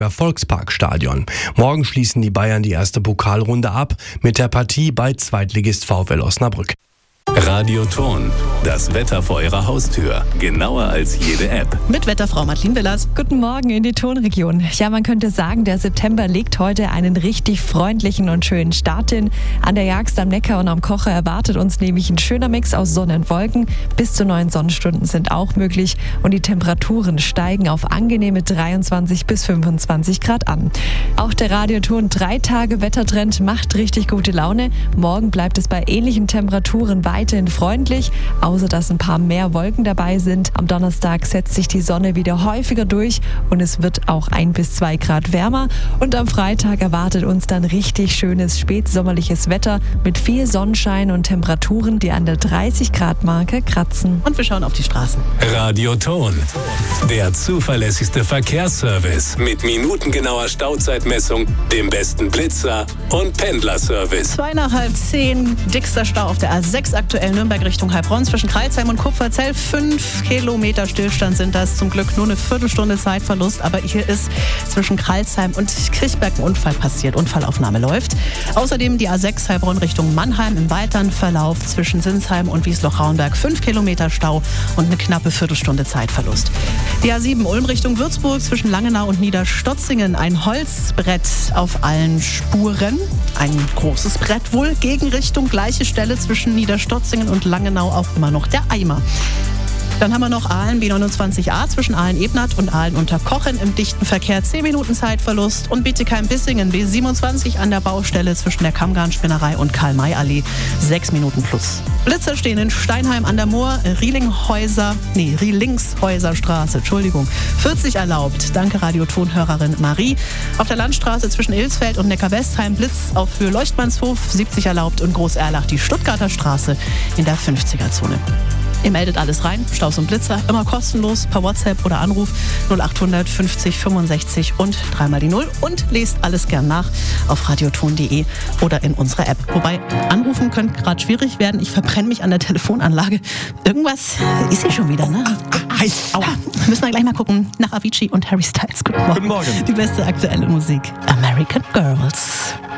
Volksparkstadion. Morgen schließen die Bayern die erste Pokalrunde ab mit der Partie bei Zweitligist VfL Osnabrück. Radioton, das Wetter vor Ihrer Haustür. Genauer als jede App. Mit Wetterfrau Martin Willers. Guten Morgen in die Tonregion. Ja, man könnte sagen, der September legt heute einen richtig freundlichen und schönen Start hin. An der Jagst am Neckar und am Kocher erwartet uns nämlich ein schöner Mix aus Sonne und Wolken. Bis zu 9 Sonnenstunden sind auch möglich und die Temperaturen steigen auf angenehme 23 bis 25 Grad an. Auch der Radioton 3 Tage Wettertrend macht richtig gute Laune. Morgen bleibt es bei ähnlichen Temperaturen weiterhin freundlich, außer dass ein paar mehr Wolken dabei sind. Am Donnerstag setzt sich die Sonne wieder häufiger durch und es wird auch 1 bis 2 Grad wärmer. Und am Freitag erwartet uns dann richtig schönes spätsommerliches Wetter mit viel Sonnenschein und Temperaturen, die an der 30 Grad Marke kratzen. Und wir schauen auf die Straßen. Radioton, der zuverlässigste Verkehrsservice mit minutengenauer Stauzeitmessung, dem besten Blitzer und Pendlerservice. 2 nach halb 10, dickster Stau auf der A6 aktuell Nürnberg Richtung Heilbronn zwischen Kreilsheim und Kupferzell. 5 Kilometer Stillstand sind das. Zum Glück nur eine Viertelstunde Zeitverlust. Aber hier ist zwischen Kreilsheim und Kirchberg ein Unfall passiert. Unfallaufnahme läuft. Außerdem die A6 Heilbronn Richtung Mannheim im weiteren Verlauf zwischen Sinsheim und Wiesloch-Rauenberg. 5 Kilometer Stau und eine knappe Viertelstunde Zeitverlust. Die A7 Ulm Richtung Würzburg zwischen Langenau und Niederstotzingen. Ein Holzbrett auf allen Spuren. Ein großes Brett wohl. Gegenrichtung, gleiche Stelle zwischen Niederstotzingen und Langenau auch immer noch der Eimer. Dann haben wir noch Aalen B29a zwischen Aalen-Ebnath und Aalen-Unterkochen im dichten Verkehr 10 Minuten Zeitverlust und Bietigheim-Bissingen B27 an der Baustelle zwischen der Kammgarnspinnerei und Karl-May-Allee 6 Minuten plus. Blitzer stehen in Steinheim an der Moor, Rielingshäuserstraße, 40 erlaubt. Danke Radiotonhörerin Marie. Auf der Landstraße zwischen Ilsfeld und Neckar-Westheim Blitz auf Höhe Leuchtmannshof 70 erlaubt und Groß-Erlach die Stuttgarter Straße in der 50er-Zone. Ihr meldet alles rein, Staus und Blitzer, immer kostenlos, per WhatsApp oder Anruf 0800 50 65 und 3 mal die 0 und lest alles gern nach auf radioton.de oder in unserer App. Wobei, anrufen könnte gerade schwierig werden, ich verbrenne mich an der Telefonanlage. Irgendwas ist hier schon wieder, ne? Heiß. Aua. Müssen wir gleich mal gucken nach Avicii und Harry Styles. Guten Morgen. Guten Morgen. Die beste aktuelle Musik. American Girls.